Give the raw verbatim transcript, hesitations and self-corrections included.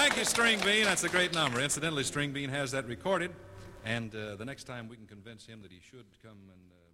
Thank you, String Bean. That's a great number. Incidentally, String Bean has that recorded, and uh, the next time we can convince him that he should come and... Uh,